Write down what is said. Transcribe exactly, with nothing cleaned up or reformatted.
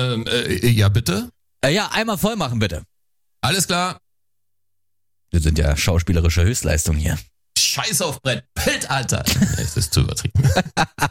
Ähm, äh, ja, bitte? Äh, ja, einmal voll machen, bitte. Alles klar. Wir sind ja schauspielerische Höchstleistung hier. Scheiß auf Brett. Bild, Alter. Das ist zu übertrieben.